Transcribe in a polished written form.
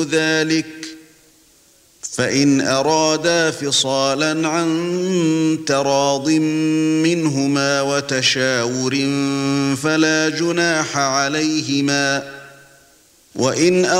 ذلك فإن أرادا فصالا عن تراض منهما وتشاور فلا جناح عليهما وإن